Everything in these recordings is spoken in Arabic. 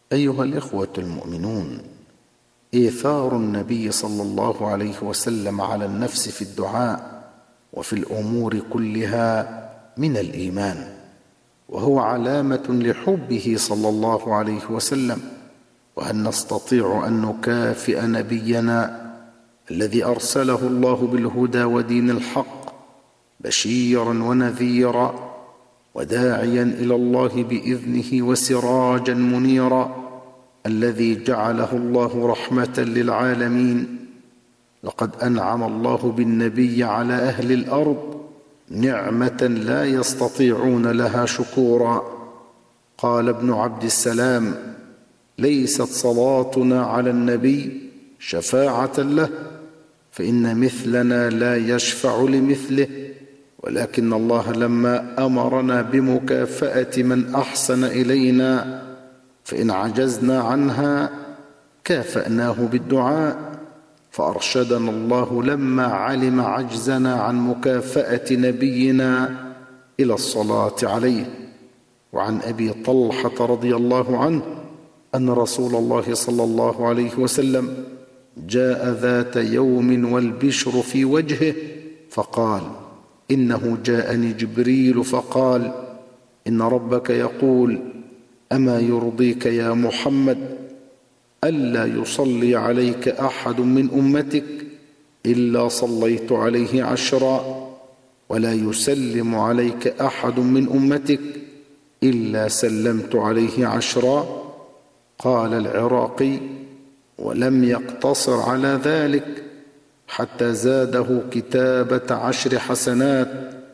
أيها الإخوة المؤمنون، إيثار النبي صلى الله عليه وسلم على النفس في الدعاء وفي الأمور كلها من الإيمان، وهو علامة لحبه صلى الله عليه وسلم. وهل نستطيع أن نكافئ نبينا الذي أرسله الله بالهدى ودين الحق بشيرا ونذيرا وداعيا إلى الله بإذنه وسراجا منيرا، الذي جعله الله رحمة للعالمين؟ لقد أنعم الله بالنبي على أهل الأرض نعمة لا يستطيعون لها شكورا. قال ابن عبد السلام: ليست صلاتنا على النبي شفاعة له، فإن مثلنا لا يشفع لمثله، ولكن الله لما أمرنا بمكافأة من أحسن إلينا فإن عجزنا عنها كافأناه بالدعاء، فأرشدنا الله لما علم عجزنا عن مكافأة نبينا إلى الصلاة عليه. وعن أبي طلحة رضي الله عنه أن رسول الله صلى الله عليه وسلم جاء ذات يوم والبشر في وجهه فقال: إنه جاءني جبريل فقال: إن ربك يقول: أما يرضيك يا محمد ألا يصلي عليك أحد من أمتك إلا صليت عليه 10، ولا يسلم عليك أحد من أمتك إلا سلمت عليه 10. قال العراقي: ولم يقتصر على ذلك حتى زاده كتابة 10 حسنات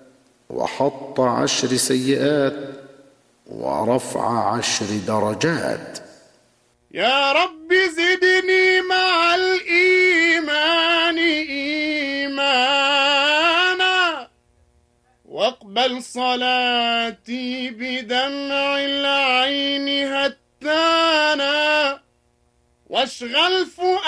وحط 10 سيئات ورفع 10 درجات. يا رب زدني مع الإيمان إيمانا، واقبل صلاتي بدمع العين هتانا، واشغل فؤادي